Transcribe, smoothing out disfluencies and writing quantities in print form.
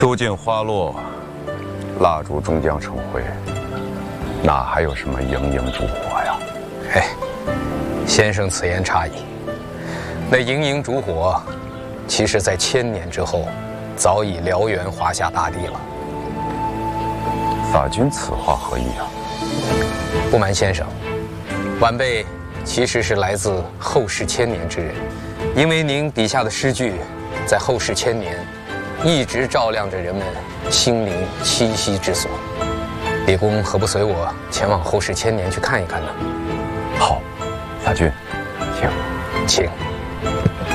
书尽花落，蜡烛终将成灰，哪还有什么营营烛火呀？ 哎，先生此言差矣。那营营烛火，其实在1000年之后，早已燎原华夏大地了。 法君此话何意啊？ 不瞒先生，晚辈其实是来自后世1000年之人，因为您笔下的诗句，在后世1000年，一直照亮着人们心灵栖息之所。李公何不随我前往后世1000年去看一看呢？ 好，法君，请。 请。